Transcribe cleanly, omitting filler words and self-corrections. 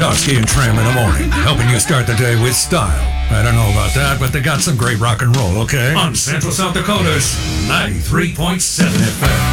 Dusky and Tram in the morning, helping you start the day with style. I don't know about that, but they got some great rock and roll, okay? On Central South Dakota's 93.7 FM.